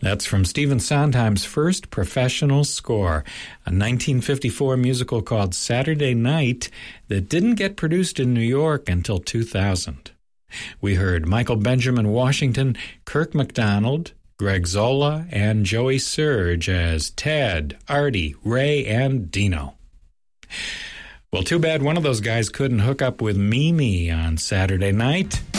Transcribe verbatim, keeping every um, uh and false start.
That's from Stephen Sondheim's first professional score, a nineteen fifty-four musical called Saturday Night that didn't get produced in New York until two thousand. We heard Michael Benjamin Washington, Kirk MacDonald, Greg Zola, and Joey Serge as Ted, Artie, Ray, and Dino. Well, too bad one of those guys couldn't hook up with Mimi on Saturday Night.